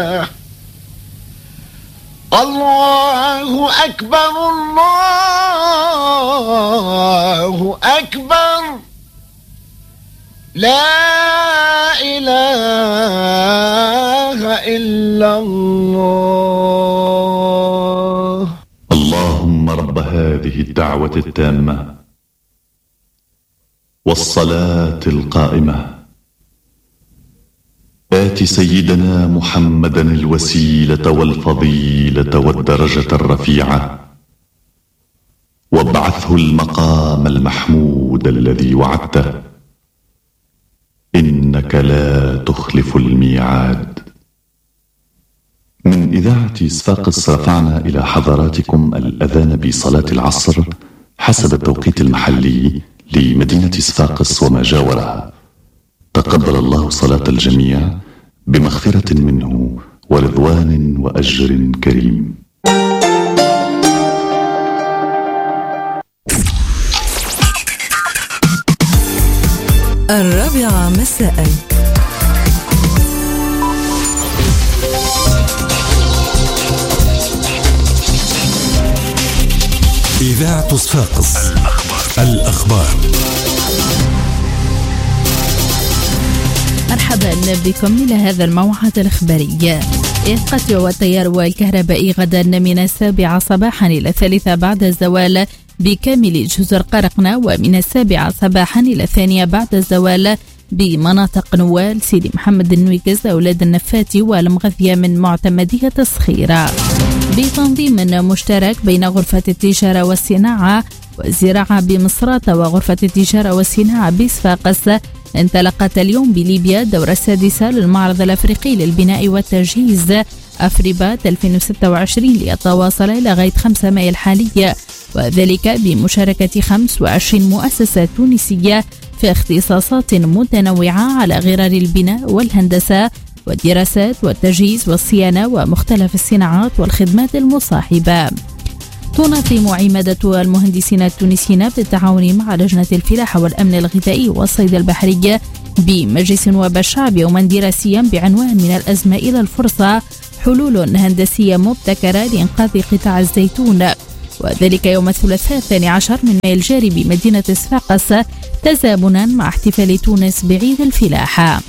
الله أكبر الله أكبر لا إله إلا الله. اللهم رب هذه الدعوة التامة والصلاة القائمة آت سيدنا محمدا الوسيلة والفضيلة والدرجة الرفيعة وابعثه المقام المحمود الذي وعدته إنك لا تخلف الميعاد. من إذاعة صفاقس رفعنا إلى حضراتكم الأذان بصلاة العصر حسب التوقيت المحلي لمدينة صفاقس وما جاورها. تقبل الله صلاة الجميع بمغفرة منه ورضوان وأجر كريم. الرابعة مساء. إذاعة صفاقس الأخبار. مرحبا بكم إلى هذا الموعد الإخباري. ينقطع التيار الكهربائي غدا من 7 صباحا إلى 3 بعد الزوال بكامل جزر قرقنة، ومن 7 صباحا إلى 2 بعد الزوال بمناطق نوال، سيدي محمد النويكز، أولاد النفاتي والمغذية من معتمدية الصخيرة. بتنظيم مشترك بين غرفة التجارة والصناعة والزراعة بمصراتة وغرفة التجارة والصناعة بصفاقس، انطلقت اليوم بليبيا الدورة السادسة للمعرض الأفريقي للبناء والتجهيز أفريبات 2026 ليتواصل إلى غاية 5 مايو الحالية، وذلك بمشاركة 25 مؤسسة تونسية في اختصاصات متنوعة على غرار البناء والهندسة والدراسات والتجهيز والصيانة ومختلف الصناعات والخدمات المصاحبة. تنظم عمادة المهندسين التونسيين بالتعاون مع لجنة الفلاحة والأمن الغذائي والصيد البحري بمجلس نواب الشعب يوما دراسيا بعنوان من الأزمة إلى الفرصة، حلول هندسية مبتكرة لإنقاذ قطاع الزيتون، وذلك يوم الثلاثاء 12 من مايو الجاري بمدينة صفاقس تزامنا مع احتفال تونس بعيد الفلاحة.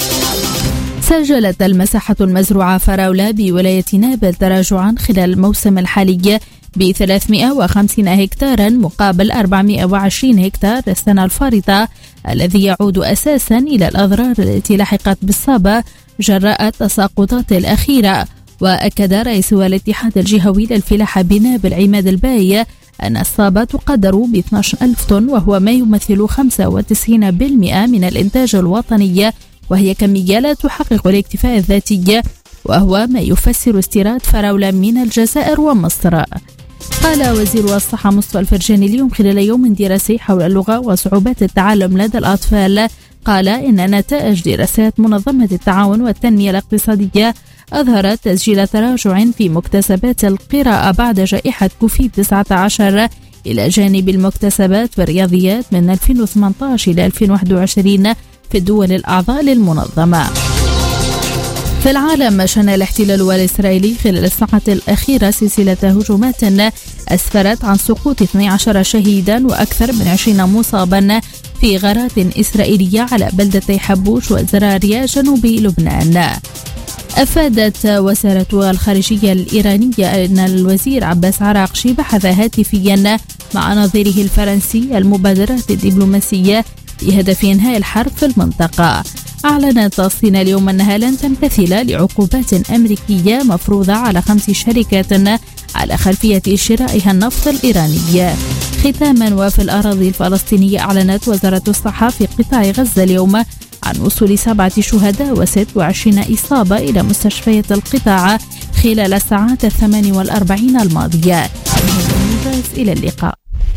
سجلت المساحة المزروعة فراولة بولاية نابل تراجعا خلال الموسم الحالي ب 350 هكتارا مقابل 420 هكتار السنة الفارطة، الذي يعود أساسا إلى الأضرار التي لحقت بالصابة جراء التساقطات الأخيرة. وأكد رئيس الاتحاد الجهوي للفلاحة بنابل عماد الباي أن الصابة تقدر ب 12,000 طن، وهو ما يمثل 95% من الإنتاج الوطني، وهي كمية لا تحقق الاكتفاء الذاتي، وهو ما يفسر استيراد فراولة من الجزائر ومصر. قال وزير الصحة مصطفى الفرجاني اليوم خلال يوم دراسي حول اللغة وصعوبات التعلم لدى الأطفال، قال إن نتائج دراسات منظمة التعاون والتنمية الاقتصادية أظهرت تسجيل تراجع في مكتسبات القراءة بعد جائحة كوفيد-19 إلى جانب المكتسبات في الرياضيات من 2018 إلى 2021 في الدول الأعضاء للمنظمة. في العالم، شن الاحتلال الإسرائيلي خلال الساعة الأخيرة سلسلة هجومات أسفرت عن سقوط 12 شهيدا وأكثر من 20 مصابا في غارات إسرائيلية على بلدتي حبوش وزراريا جنوب لبنان. أفادت وزارة الخارجية الإيرانية أن الوزير عباس عراقشي بحث هاتفيا مع نظيره الفرنسي المبادرات الدبلوماسية بهدف إنهاء الحرب في المنطقة. أعلنت الصين اليوم أنها لن تمتثل لعقوبات أمريكية مفروضة على 5 شركات على خلفية شرائها النفط الإيراني. ختاما، وفي الأراضي الفلسطينية، أعلنت وزارة الصحة في قطاع غزة اليوم عن وصول 7 شهداء و26 إصابة إلى مستشفيات القطاع خلال الساعات 48 الماضية. إلى اللقاء.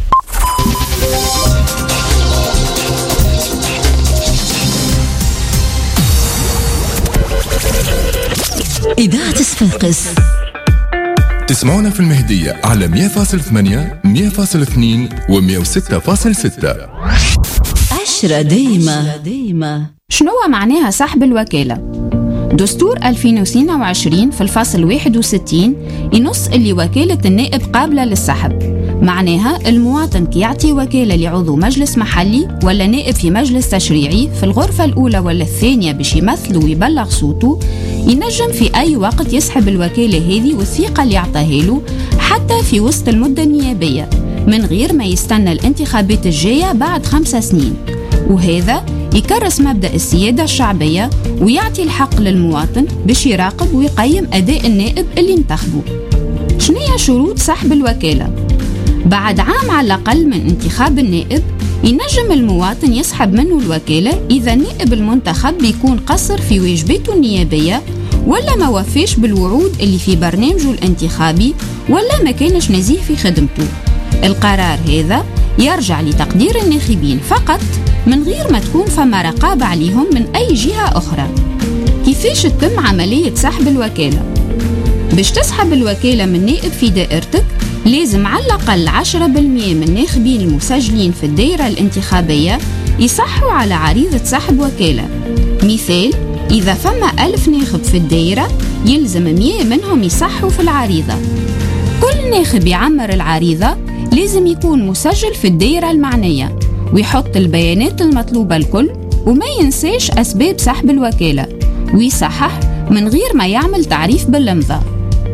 إذاعة صفاقس تسمعونا في المهدية على 100.8 100.2 و106.6. 10 دايما. شنو معناها سحب الوكالة؟ دستور 2022 في الفصل 61 ينص اللي وكالة النائب قابلة للسحب. معناها المواطن كي يعطي وكالة لعضو مجلس محلي ولا نائب في مجلس تشريعي في الغرفة الأولى ولا الثانية باش يمثل ويبلغ صوته، ينجم في أي وقت يسحب الوكالة هذه والثقة اللي يعطيها له حتى في وسط المدة النيابية من غير ما يستنى الانتخابات الجاية بعد 5 سنين. وهذا يكرس مبدأ السيادة الشعبية ويعطي الحق للمواطن باش يراقب ويقيم أداء النائب اللي انتخبه. شنية شروط سحب الوكالة؟ بعد عام على الأقل من انتخاب النائب ينجم المواطن يسحب منه الوكالة إذا النائب المنتخب بيكون قصر في واجباته النيابية ولا ما وفيش بالوعود اللي في برنامجه الانتخابي ولا ما كانش نزيه في خدمته. القرار هذا يرجع لتقدير الناخبين فقط من غير ما تكون فما رقابة عليهم من أي جهة أخرى. كيفاش تتم عملية سحب الوكالة؟ باش تسحب الوكالة من نائب في دائرتك لازم على الأقل 10% من الناخبين المسجلين في الدائرة الانتخابية يصحوا على عريضة سحب وكالة. مثال، إذا فما 1000 ناخب في الدائرة يلزم 100 منهم يصحوا في العريضة. كل ناخب يعمر العريضة لازم يكون مسجل في الدائرة المعنية ويحط البيانات المطلوبة الكل وما ينساش أسباب سحب الوكالة ويصحح من غير ما يعمل تعريف بالإمضاء.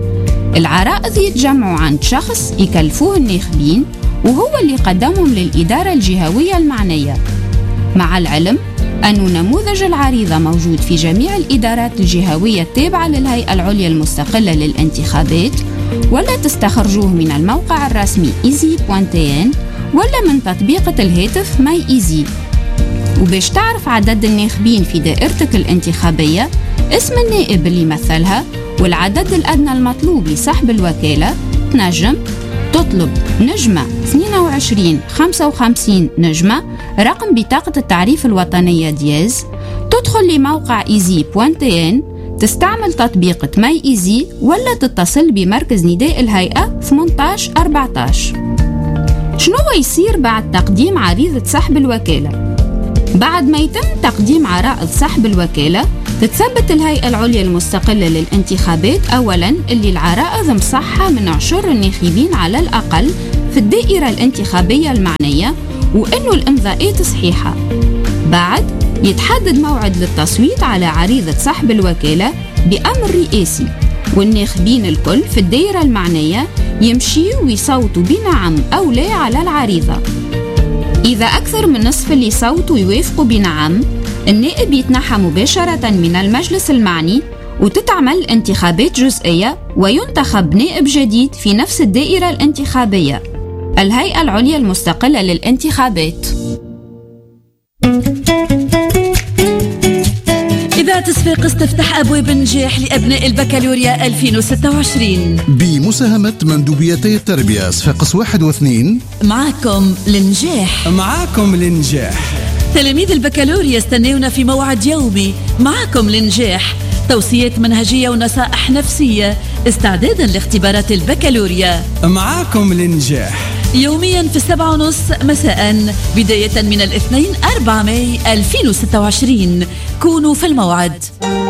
العرائض يتجمعوا عند شخص يكلفوه الناخبين وهو اللي قدمهم للإدارة الجهوية المعنية، مع العلم أن نموذج العريضة موجود في جميع الإدارات الجهوية التابعة للهيئة العليا المستقلة للانتخابات، ولا تستخرجوه من الموقع الرسمي easy.tn ولا من تطبيقة الهاتف ماي ايزي. وباش تعرف عدد الناخبين في دائرتك الانتخابية، اسم النائب اللي مثلها والعدد الأدنى المطلوب لسحب الوكالة، تنجم تطلب نجمة 22 55 نجمة رقم بطاقة التعريف الوطنية دياز، تدخل لموقع easy.tn، تستعمل تطبيق ماي ايزي ولا تتصل بمركز نداء الهيئة 1814. شنو يصير بعد تقديم عريضة سحب الوكالة؟ بعد ما يتم تقديم عرائض سحب الوكالة تتثبت الهيئة العليا المستقلة للانتخابات أولاً اللي العرائض مصحة من 10 الناخبين على الأقل في الدائرة الانتخابية المعنية وإنه الإمضاءات صحيحة. بعد يتحدد موعد للتصويت على عريضة سحب الوكالة بأمر رئاسي، والناخبين الكل في الدائرة المعنية يمشيوا ويصوتوا بنعم أو لا على العريضة. إذا أكثر من نصف اللي صوتوا يوافقوا بنعم، النائب يتنحى مباشرة من المجلس المعني وتتعمل انتخابات جزئية وينتخب نائب جديد في نفس الدائرة الانتخابية. الهيئة العليا المستقلة للانتخابات. إذاعة صفاقس تفتح أبواب النجاح لأبناء البكالوريا 2026 بمساهمة مندوبيتي التربية صفاقس 1 و2. معكم للنجاح. معكم للنجاح. تلاميذ البكالوريا استنونا في موعد يومي. معكم للنجاح، توصيات منهجية ونصائح نفسية استعدادا لاختبارات البكالوريا. معكم للنجاح يوميا في 7:30 مساء بداية من الاثنين 4 ماي 2026. كونوا في الموعد.